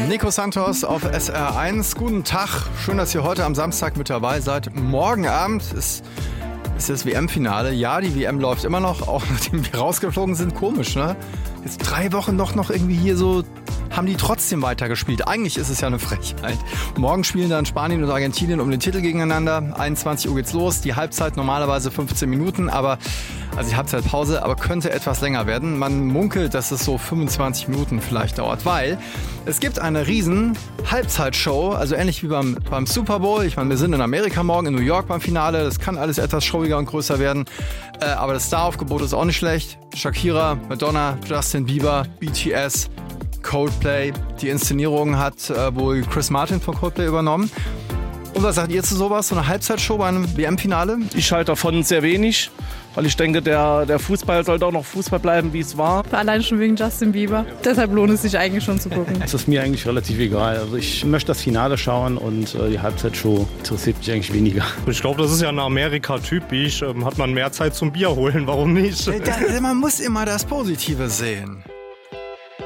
Nico Santos auf SR1. Guten Tag, schön, dass ihr heute am Samstag mit dabei seid. Morgen Abend ist das WM-Finale. Ja, die WM läuft immer noch, auch nachdem wir rausgeflogen sind. Komisch, ne? Jetzt 3 Wochen doch noch irgendwie hier so, haben die trotzdem weitergespielt. Eigentlich ist es ja eine Frechheit. Morgen spielen dann Spanien und Argentinien um den Titel gegeneinander. 21 Uhr geht's los. Die Halbzeit normalerweise 15 Minuten, also die Halbzeitpause, aber könnte etwas länger werden. Man munkelt, dass es so 25 Minuten vielleicht dauert, weil es gibt eine riesen Halbzeitshow, also ähnlich wie beim Super Bowl. Ich meine, wir sind in Amerika morgen, in New York beim Finale. Das kann alles etwas showiger und größer werden. Aber das Staraufgebot ist auch nicht schlecht. Shakira, Madonna, Justin Bieber, BTS, Coldplay. Die Inszenierung hat wohl Chris Martin von Coldplay übernommen. Und was sagt ihr zu sowas? So eine Halbzeitshow bei einem WM-Finale? Ich halte davon sehr wenig, weil ich denke, der Fußball sollte auch noch Fußball bleiben, wie es war. Allein schon wegen Justin Bieber. Deshalb lohnt es sich eigentlich schon zu gucken. Es ist mir eigentlich relativ egal. Also ich möchte das Finale schauen und die Halbzeitshow interessiert mich eigentlich weniger. Ich glaube, das ist ja in Amerika typisch. Hat man mehr Zeit zum Bier holen, warum nicht? Man muss immer das Positive sehen.